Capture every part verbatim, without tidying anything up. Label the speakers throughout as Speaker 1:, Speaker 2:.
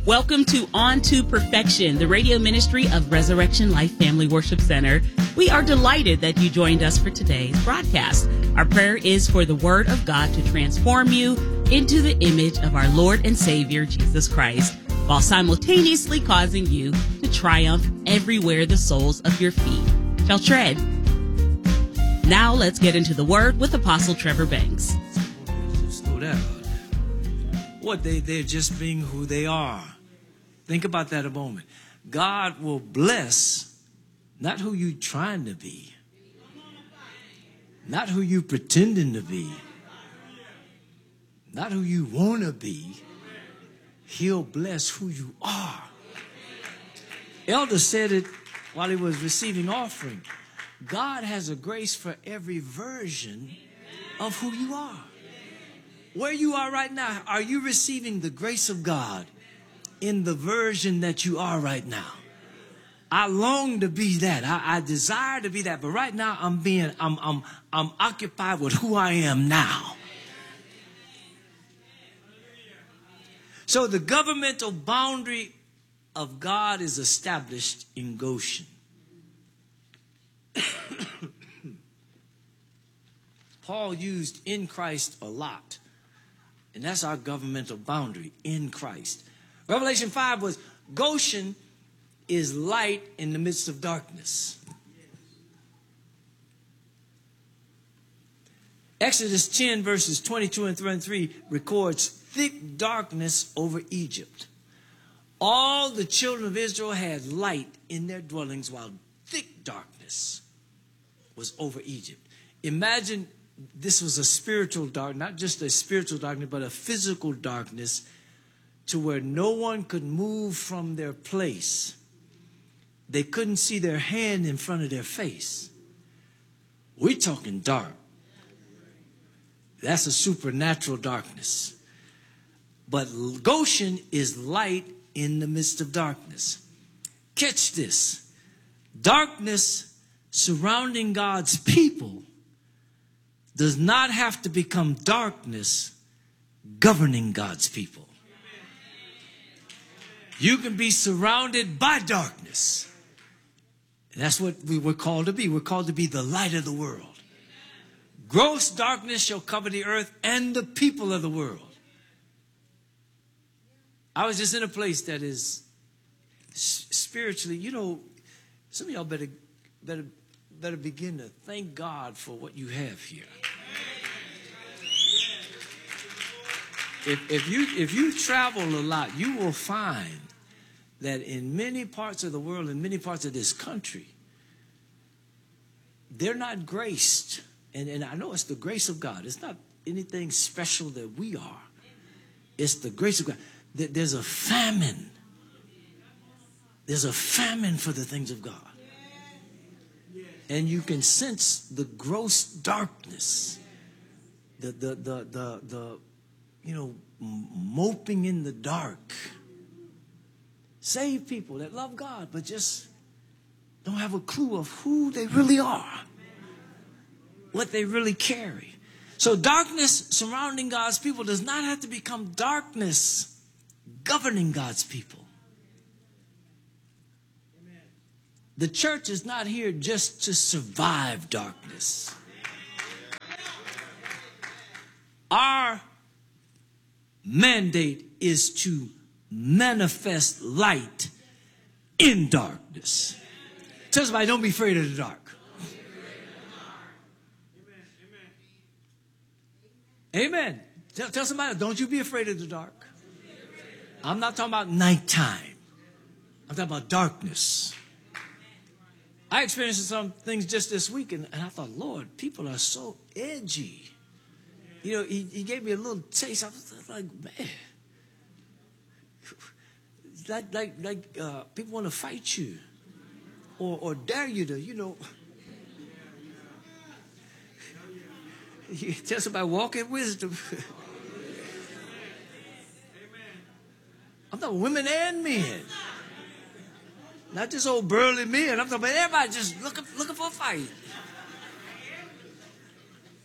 Speaker 1: Welcome to On to Perfection, the radio ministry of Resurrection Life Family Worship Center. We are delighted that you joined us for today's broadcast. Our prayer is for the Word of God to transform you into the image of our Lord and Savior, Jesus Christ, while simultaneously causing you to triumph everywhere the soles of your feet shall tread. Now let's get into the Word with Apostle Trevor Banks.
Speaker 2: Slow down. What, they, they're just being who they are. Think about that a moment. God will bless not who you're trying to be, not who you're pretending to be, not who you want to be. He'll bless who you are. Elder said it while he was receiving offering. God has a grace for every version of who you are. Where you are right now, are you receiving the grace of God in the version that you are right now? I long to be that. I, I desire to be that. But right now, I'm being, I'm, I'm, I'm occupied with who I am now. So the governmental boundary of God is established in Goshen. Paul used in Christ a lot. And that's our governmental boundary, in Christ. Revelation five was, Goshen is light in the midst of darkness. Exodus ten, verses twenty-two and twenty-three records thick darkness over Egypt. All the children of Israel had light in their dwellings, while thick darkness was over Egypt. Imagine this was a spiritual dark, not just a spiritual darkness, but a physical darkness, to where no one could move from their place. They couldn't see their hand in front of their face. We're talking dark. That's a supernatural darkness. But Goshen is light in the midst of darkness. Catch this. Darkness surrounding God's people does not have to become darkness governing God's people. You can be surrounded by darkness. And that's what we were called to be. We're called to be the light of the world. Gross darkness shall cover the earth and the people of the world. I was just in a place that is spiritually, you know, some of y'all better, better, better begin to thank God for what you have here. If, if you if you travel a lot, you will find that in many parts of the world, in many parts of this country, they're not graced. And, and I know it's the grace of God. It's not anything special that we are. It's the grace of God. There's a famine. There's a famine for the things of God. And you can sense the gross darkness, the, the, the, the, the you know, moping in the dark. Saved people that love God, but just don't have a clue of who they really are, what they really carry. So darkness surrounding God's people does not have to become darkness governing God's people. The church is not here just to survive darkness. Our mandate is to manifest light in darkness. Tell somebody, don't be afraid of the dark. Amen. Tell, tell somebody, don't you be afraid of the dark. I'm not talking about nighttime. I'm talking about darkness. I experienced some things just this week, and, and I thought, Lord, people are so edgy. You know, he, he gave me a little taste. I was like, man. Like, like, like uh, people want to fight you or, or dare you to, you know. You tell somebody, walk in wisdom. I'm talking women and men. Not just old burly men. I'm talking about everybody just looking, looking for a fight.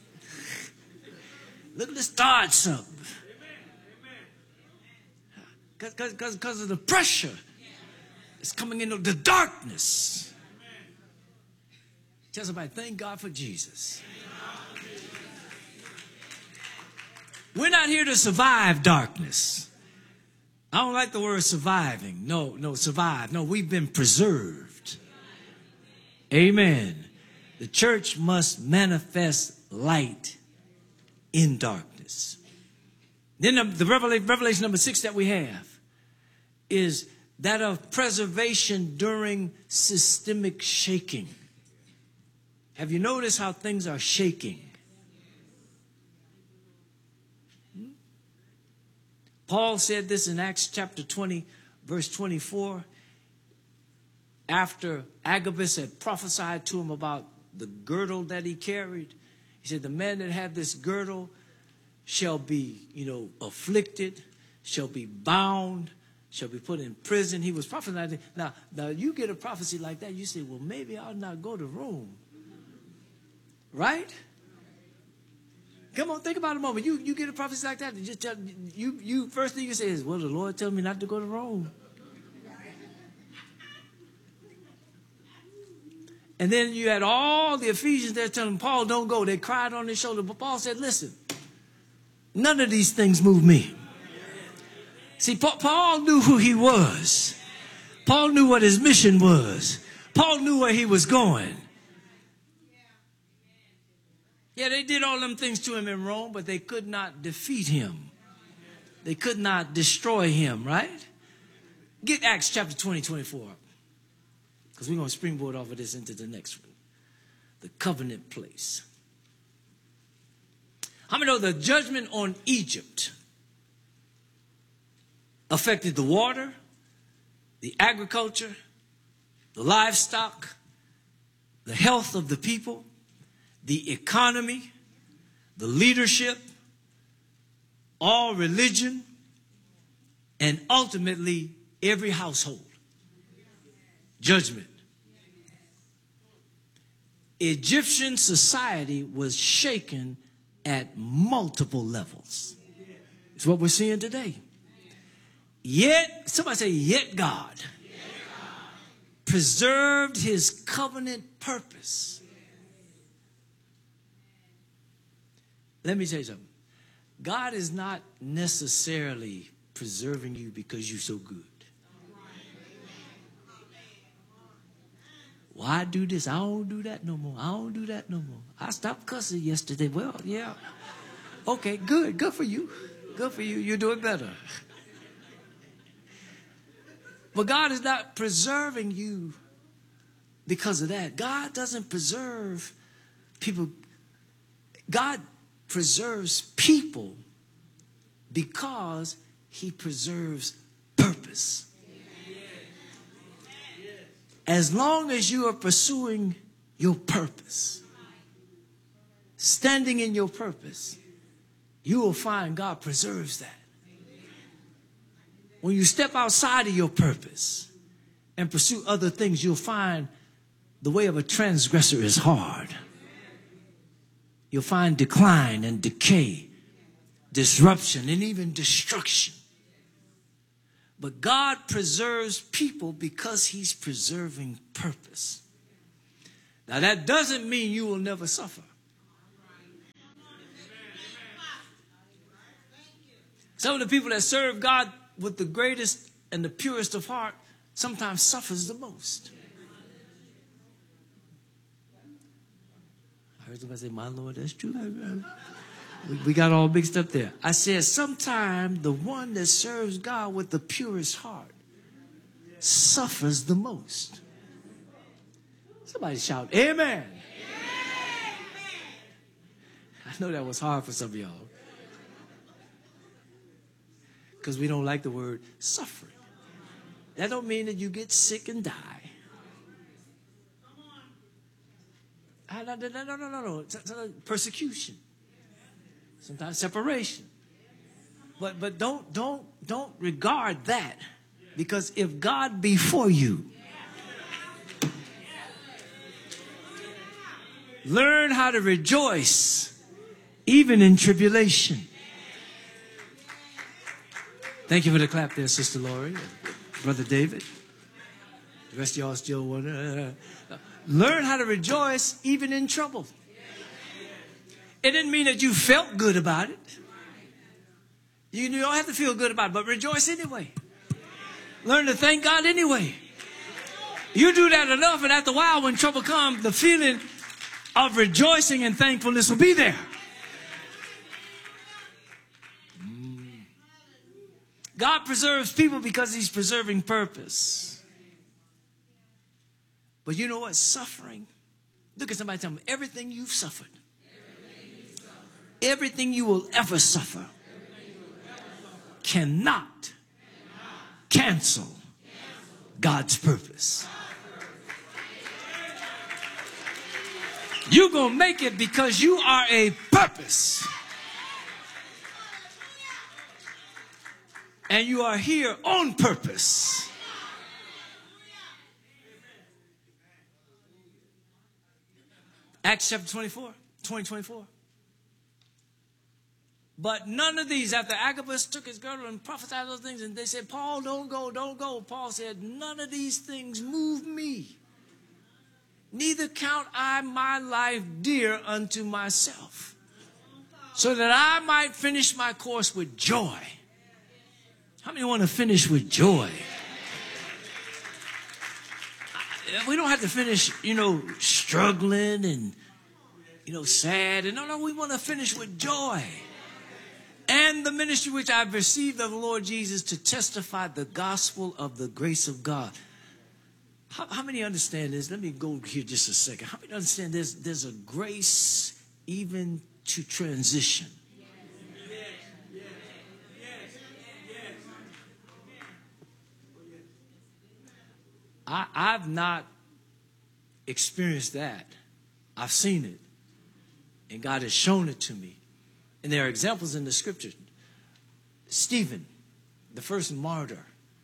Speaker 2: Looking to start something. Because of the pressure. It's coming into the darkness. Tell somebody, thank God for Jesus. We're not here to survive darkness. I don't like the word surviving. No, no, survive. No, we've been preserved. Amen. The church must manifest light in darkness. Then the, the revelation, revelation number six that we have is that of preservation during systemic shaking. Have you noticed how things are shaking? Hmm? Paul said this in Acts chapter twenty, verse twenty-four. After Agabus had prophesied to him about the girdle that he carried, he said, the man that had this girdle shall be, you know, afflicted, shall be bound, shall be put in prison. He was prophesying. Now, now you get a prophecy like that, you say, well, maybe I'll not go to Rome. Right? Come on, think about it a moment. You, you get a prophecy like that, and just tell, you, you, first thing you say is, well, the Lord told me not to go to Rome. And then you had all the Ephesians there telling Paul, don't go. They cried on his shoulder. But Paul said, listen, none of these things move me. See, Paul knew who he was. Paul knew what his mission was. Paul knew where he was going. Yeah, they did all them things to him in Rome, but they could not defeat him. They could not destroy him, right? Get Acts chapter twenty, twenty-four. Because we're going to springboard off of this into the next one. The covenant place. How many know the judgment on Egypt affected the water, the agriculture, the livestock, the health of the people, the economy, the leadership, all religion, and ultimately every household? Judgment. Egyptian society was shaken at multiple levels. It's what we're seeing today. Yet, somebody say, yet God, yet God preserved his covenant purpose. Let me tell you something. God is not necessarily preserving you because you're so good. Well, I do this. I don't do that no more. I don't do that no more. I stopped cussing yesterday. Well, yeah. Okay, good. Good for you. Good for you. You're doing better. But God is not preserving you because of that. God doesn't preserve people. God preserves people because he preserves purpose. As long as you are pursuing your purpose, standing in your purpose, you will find God preserves that. When you step outside of your purpose and pursue other things, you'll find the way of a transgressor is hard. You'll find decline and decay, disruption, and even destruction. But God preserves people because he's preserving purpose. Now, that doesn't mean you will never suffer. Some of the people that serve God with the greatest and the purest of heart sometimes suffers the most. I heard somebody say, my Lord, that's true. We, we got all mixed up there. I said, sometimes the one that serves God with the purest heart suffers the most. Somebody shout, amen. Amen. I know that was hard for some of y'all. Because we don't like the word suffering. That don't mean that you get sick and die. No, no, no, no, no, no. Persecution. Sometimes separation. But but don't don't don't regard that. Because if God be for you, learn how to rejoice even in tribulation. Thank you for the clap there, Sister Lori, Brother David. The rest of y'all still want to uh, learn how to rejoice even in trouble. It didn't mean that you felt good about it. You don't have to feel good about it, but rejoice anyway. Learn to thank God anyway. You do that enough, and after a while, when trouble comes, the feeling of rejoicing and thankfulness will be there. God preserves people because he's preserving purpose. But you know what? Suffering. Look at somebody, tell them, everything you've suffered, everything, you've suffered, everything you will ever suffer, will ever suffer cannot, cannot cancel, cancel God's purpose. You're going to make it because you are a purpose. And you are here on purpose. Acts chapter twenty-four, twenty, twenty-four. But none of these, after Agabus took his girdle and prophesied those things, and they said, Paul, don't go, don't go. Paul said, none of these things move me. Neither count I my life dear unto myself, so that I might finish my course with joy. How many want to finish with joy? We don't have to finish, you know, struggling and, you know, sad. And no, no, we want to finish with joy. And the ministry which I've received of the Lord Jesus to testify the gospel of the grace of God. How, how many understand this? Let me go here just a second. How many understand there's, there's a grace even to transition? I, I've not experienced that. I've seen it. And God has shown it to me. And there are examples in the scripture. Stephen, the first martyr.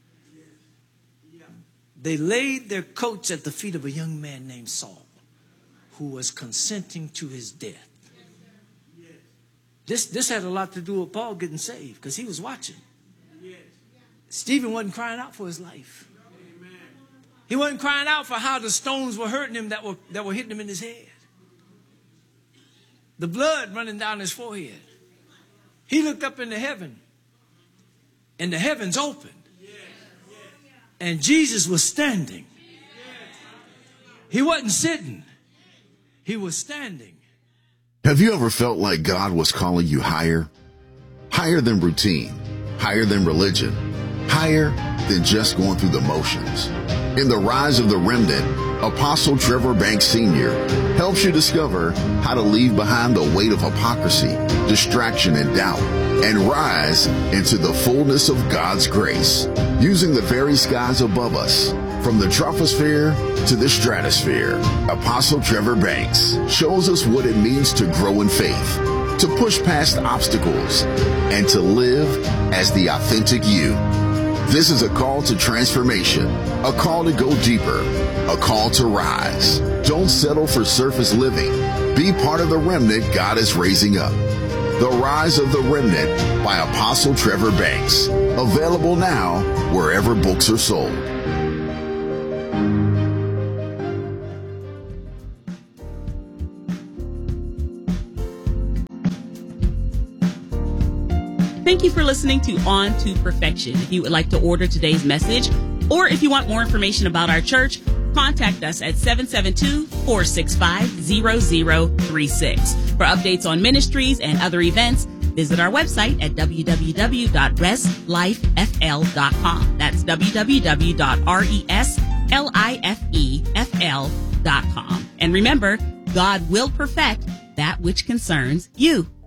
Speaker 2: They laid their coats at the feet of a young man named Saul, who was consenting to his death. This, this had a lot to do with Paul getting saved, because he was watching. Stephen wasn't crying out for his life. He wasn't crying out for how the stones were hurting him that were, that were hitting him in his head. The blood running down his forehead. He looked up into heaven, and the heavens opened. And Jesus was standing. He wasn't sitting. He was standing.
Speaker 3: Have you ever felt like God was calling you higher? Higher than routine, higher than religion, higher than just going through the motions. In The Rise of the Remnant, Apostle Trevor Banks Senior helps you discover how to leave behind the weight of hypocrisy, distraction, and doubt, and rise into the fullness of God's grace, using the very skies above us. From the troposphere to the stratosphere, Apostle Trevor Banks shows us what it means to grow in faith, to push past obstacles, and to live as the authentic you. This is a call to transformation, a call to go deeper, a call to rise. Don't settle for surface living. Be part of the remnant God is raising up. The Rise of the Remnant by Apostle Trevor Banks. Available now wherever books are sold.
Speaker 1: Thank you for listening to On to Perfection. If you would like to order today's message, or if you want more information about our church, contact us at seven seven two, four six five, zero zero three six. For updates on ministries and other events, visit our website at w w w dot res life f l dot com. That's w w w dot res life f l dot com. And remember, God will perfect that which concerns you.